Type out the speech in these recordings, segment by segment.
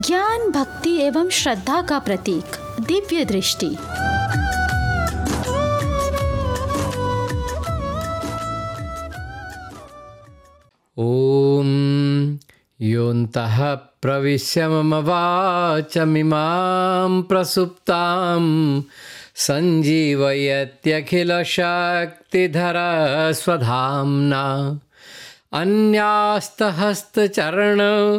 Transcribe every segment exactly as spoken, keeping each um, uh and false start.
ज्ञान, भक्ति एवं श्रद्धा का प्रतीक दिव्य दृष्टि। ओम योऽन्तः प्रविश्य मम वाचमिमां प्रसुप्तां संजीवयत्यखिलशक्तिधरा स्वधाम्ना अन्यास्तहस्तचरण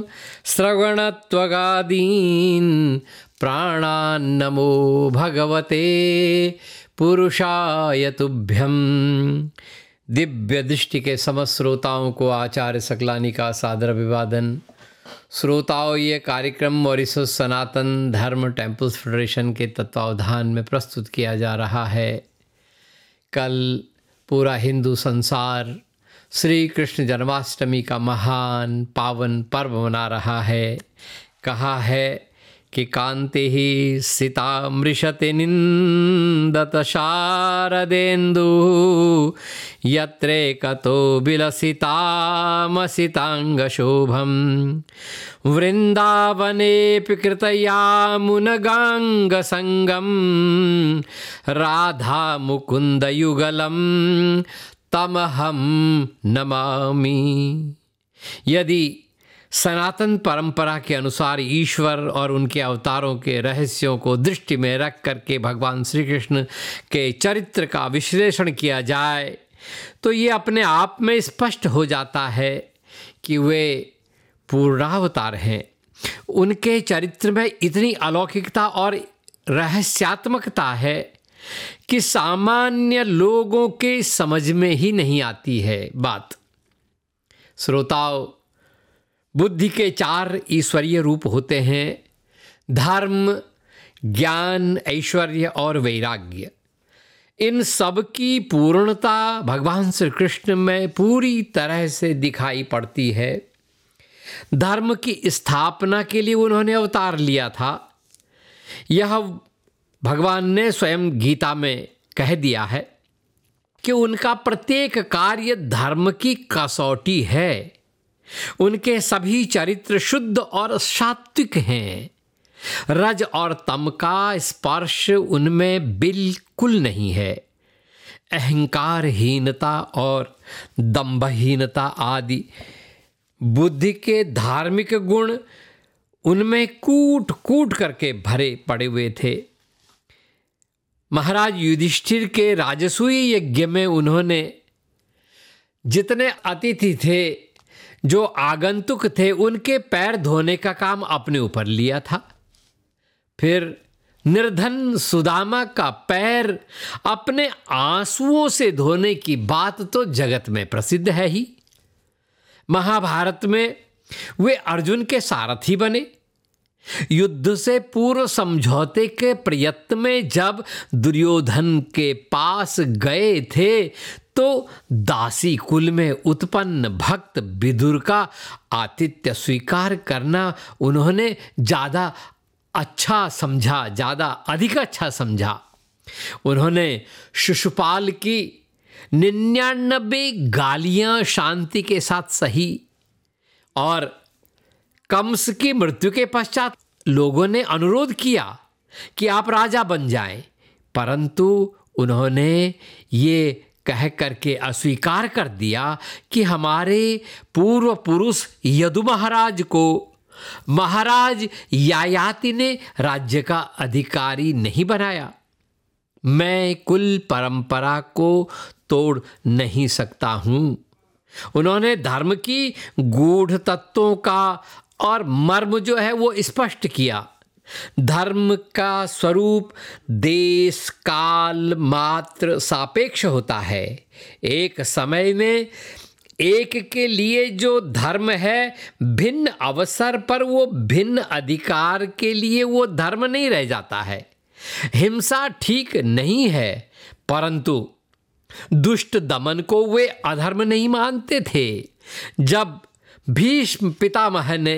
श्रवणत्वगादीन् प्राणान्नमो भगवते पुरुषाय तुभ्यं। दिव्य दृष्टि के समस्त श्रोताओं को आचार्य सकलानी का सादर अभिवादन। श्रोताओं, ये कार्यक्रम मॉरिशस सनातन धर्म टेम्पल्स फेडरेशन के तत्वावधान में प्रस्तुत किया जा रहा है। कल पूरा हिंदू संसार श्री कृष्ण जन्माष्टमी का महान पावन पर्व मना रहा है। कहा है कि कांति ही सीता मृषते निंदत शारदेन्दु यत्रे कतो विलसितामसितांग शोभम वृंदावनेऽपि कृतया मुनगांग संगम राधा मुकुंद युगलम तमहम नमामि। यदि सनातन परंपरा के अनुसार ईश्वर और उनके अवतारों के रहस्यों को दृष्टि में रख करके भगवान श्री कृष्ण के चरित्र का विश्लेषण किया जाए तो ये अपने आप में स्पष्ट हो जाता है कि वे पूर्णावतार हैं। उनके चरित्र में इतनी अलौकिकता और रहस्यात्मकता है कि सामान्य लोगों के समझ में ही नहीं आती है बात। श्रोताओं, बुद्धि के चार ईश्वरीय रूप होते हैं: धर्म, ज्ञान, ऐश्वर्य और वैराग्य। इन सब की पूर्णता भगवान श्री कृष्ण में पूरी तरह से दिखाई पड़ती है। धर्म की स्थापना के लिए उन्होंने अवतार लिया था। यह भगवान ने स्वयं गीता में कह दिया है कि उनका प्रत्येक कार्य धर्म की कसौटी है। उनके सभी चरित्र शुद्ध और सात्विक हैं। रज और तम का स्पर्श उनमें बिल्कुल नहीं है। अहंकारहीनता और दंभहीनता आदि बुद्धि के धार्मिक गुण उनमें कूट कूट करके भरे पड़े हुए थे। महाराज युधिष्ठिर के राजसूय यज्ञ में उन्होंने जितने अतिथि थे, जो आगंतुक थे, उनके पैर धोने का काम अपने ऊपर लिया था। फिर निर्धन सुदामा का पैर अपने आंसुओं से धोने की बात तो जगत में प्रसिद्ध है ही। महाभारत में वे अर्जुन के सारथी बने। युद्ध से पूर्व समझौते के प्रयत्न में जब दुर्योधन के पास गए थे तो दासी कुल में उत्पन्न भक्त विदुर का आतिथ्य स्वीकार करना उन्होंने ज़्यादा अच्छा समझा, ज़्यादा अधिक अच्छा समझा। उन्होंने शिशुपाल की निन्यानबे गालियां शांति के साथ सही और कंस की मृत्यु के पश्चात लोगों ने अनुरोध किया कि आप राजा बन जाएं, परंतु उन्होंने ये कह करके अस्वीकार कर दिया कि हमारे पूर्व पुरुष यदु महाराज को महाराज यायाति ने राज्य का अधिकारी नहीं बनाया। मैं कुल परंपरा को तोड़ नहीं सकता हूँ। उन्होंने धर्म की गूढ़ तत्वों का और मर्म जो है वो स्पष्ट किया। धर्म का स्वरूप देश काल मात्र सापेक्ष होता है। एक समय में एक के लिए जो धर्म है, भिन्न अवसर पर वो भिन्न अधिकार के लिए वो धर्म नहीं रह जाता है। हिंसा ठीक नहीं है, परंतु दुष्ट दमन को वे अधर्म नहीं मानते थे। जब भीष्म पितामह ने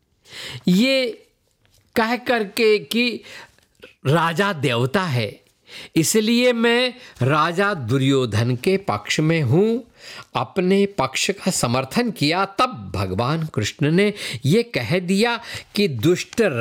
ये कह करके कि राजा देवता है, इसलिए मैं राजा दुर्योधन के पक्ष में हूँ, अपने पक्ष का समर्थन किया, तब भगवान कृष्ण ने ये कह दिया कि दुष्ट